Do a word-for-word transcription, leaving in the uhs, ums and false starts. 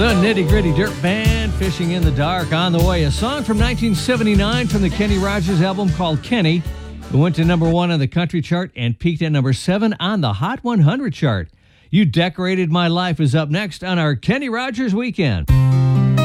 The Nitty Gritty Dirt Band, Fishing in the Dark, on the way. A song from nineteen seventy-nine from the Kenny Rogers album called Kenny. It went to number one on the country chart and peaked at number seven on the Hot one hundred chart. You Decorated My Life is up next on our Kenny Rogers Weekend.